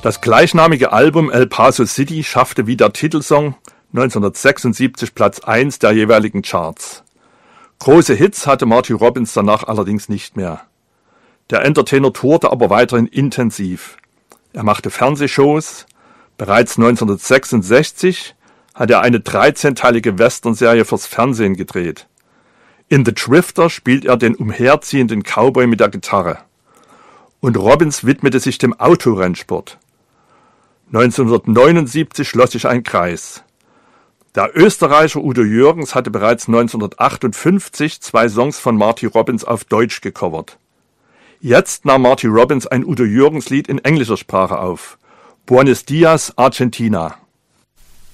Das gleichnamige Album El Paso City schaffte wie der Titelsong 1976 Platz 1 der jeweiligen Charts. Große Hits hatte Marty Robbins danach allerdings nicht mehr. Der Entertainer tourte aber weiterhin intensiv. Er machte Fernsehshows. Bereits 1966 hat er eine 13-teilige Western-Serie fürs Fernsehen gedreht. In The Drifter spielt er den umherziehenden Cowboy mit der Gitarre. Und Robbins widmete sich dem Autorennsport. 1979 schloss sich ein Kreis. Der Österreicher Udo Jürgens hatte bereits 1958 2 Songs von Marty Robbins auf Deutsch gecovert. Jetzt nahm Marty Robbins ein Udo Jürgens Lied in englischer Sprache auf. Buenos Dias, Argentina.